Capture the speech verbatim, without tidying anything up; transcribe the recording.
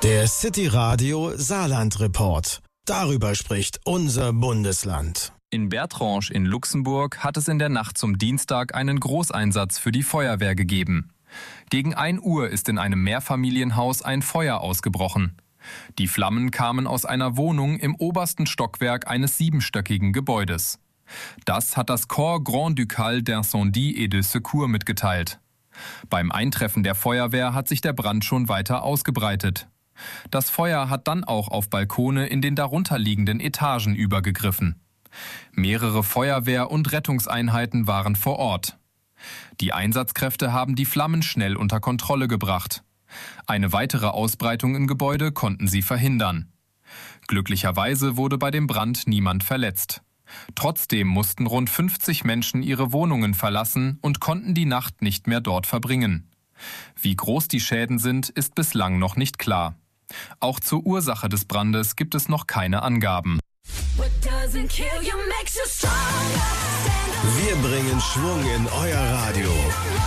Der City Radio Saarland Report. Darüber spricht unser Bundesland. In Bertrange in Luxemburg hat es in der Nacht zum Dienstag einen Großeinsatz für die Feuerwehr gegeben. Gegen ein Uhr ist in einem Mehrfamilienhaus ein Feuer ausgebrochen. Die Flammen kamen aus einer Wohnung im obersten Stockwerk eines siebenstöckigen Gebäudes. Das hat das Corps Grand Ducal d'Incendie et de Secours mitgeteilt. Beim Eintreffen der Feuerwehr hat sich der Brand schon weiter ausgebreitet. Das Feuer hat dann auch auf Balkone in den darunterliegenden Etagen übergegriffen. Mehrere Feuerwehr- und Rettungseinheiten waren vor Ort. Die Einsatzkräfte haben die Flammen schnell unter Kontrolle gebracht. Eine weitere Ausbreitung im Gebäude konnten sie verhindern. Glücklicherweise wurde bei dem Brand niemand verletzt. Trotzdem mussten rund fünfzig Menschen ihre Wohnungen verlassen und konnten die Nacht nicht mehr dort verbringen. Wie groß die Schäden sind, ist bislang noch nicht klar. Auch zur Ursache des Brandes gibt es noch keine Angaben. Wir bringen Schwung in euer Radio.